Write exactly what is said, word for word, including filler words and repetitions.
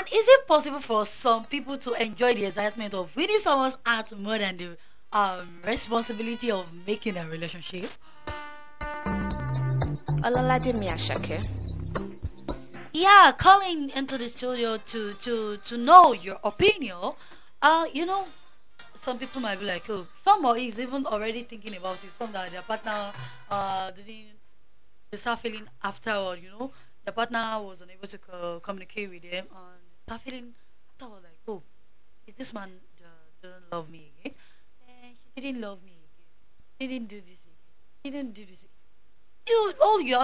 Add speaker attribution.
Speaker 1: is it possible for some people to enjoy the excitement of winning someone's heart more than the um responsibility of making a relationship?
Speaker 2: Olalade Miyashake.
Speaker 1: Yeah, calling into the studio to to to know your opinion. Uh, you know, some people might be like, oh, some or is even already thinking about it. Some that their partner uh didn't they start feeling afterward. You know, the partner was unable to co- communicate with them and start feeling afterward like, oh, is this man uh, doesn't love me again? And she didn't love me again. Didn't do this again. Didn't do this again. You all you